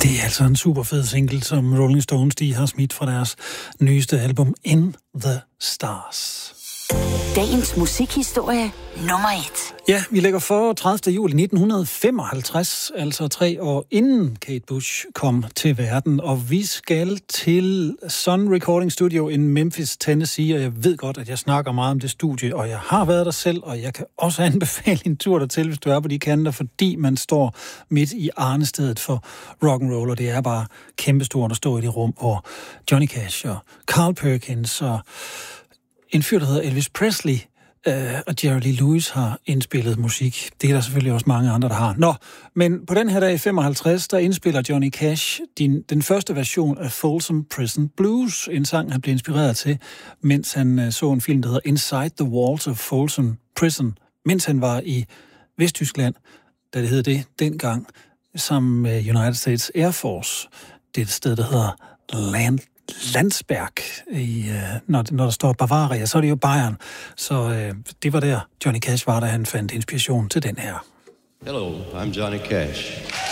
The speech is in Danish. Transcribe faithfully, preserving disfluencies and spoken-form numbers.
Det er altså en super fed single, som Rolling Stones de har smidt fra deres nyeste album In the Stars. Dagens musikhistorie nummer et. Ja, vi lægger for tredivte juli nitten femoghalvtreds, altså tre år inden Kate Bush kom til verden, og vi skal til Sun Recording Studio i Memphis, Tennessee, og jeg ved godt, at jeg snakker meget om det studie, og jeg har været der selv, og jeg kan også anbefale en tur dertil, hvis du er på de kanter, fordi man står midt i arnestedet for rock'n'roll, og det er bare kæmpestort at stå i det rum, hvor Johnny Cash og Carl Perkins og en fyr, der hedder Elvis Presley øh, og Jerry Lee Lewis har indspillet musik. Det er der selvfølgelig også mange andre, der har. Nå, men på den her dag i femoghalvtreds, der indspiller Johnny Cash din, den første version af Folsom Prison Blues, en sang, han blev inspireret til, mens han øh, så en film, der hedder Inside the Walls of Folsom Prison, mens han var i Vesttyskland, da det hed det dengang, sammen med United States Air Force. Det er et sted, der hedder Land Landsberg, i, øh, når, når der står Bavaria, så er det jo Bayern. Så øh, det var der, Johnny Cash var, da han fandt inspiration til den her. Hello, I'm Johnny Cash.